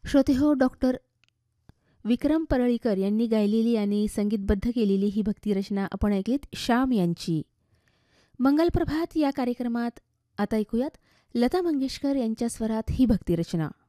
श्रोतेहो, doctor विक्रम परळीकर यांनी गायलेली आणि संगीतबद्ध केलेली ही भक्तिरचना आपण ऐकलीत श्याम यांची. मंगलप्रभात या कार्यक्रमात आता ऐकूयात लता मंगेशकर यांच्या स्वरात ही भक्तिरचना.